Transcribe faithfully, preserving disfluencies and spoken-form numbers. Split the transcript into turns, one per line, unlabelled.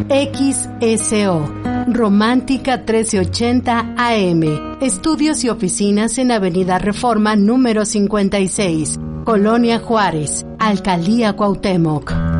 X S O, Romántica trece ochenta A M. Estudios y oficinas en Avenida Reforma número cincuenta y seis, Colonia Juárez, Alcaldía Cuauhtémoc.